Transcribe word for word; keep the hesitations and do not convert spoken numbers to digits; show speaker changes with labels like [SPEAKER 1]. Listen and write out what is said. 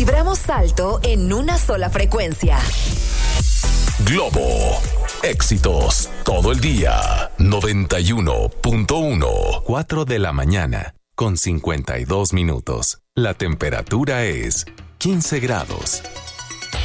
[SPEAKER 1] Vibramos alto en una sola frecuencia.
[SPEAKER 2] Globo. Éxitos todo el día. noventa y uno punto uno.
[SPEAKER 3] cuatro de la mañana con cincuenta y dos minutos. La temperatura es quince grados.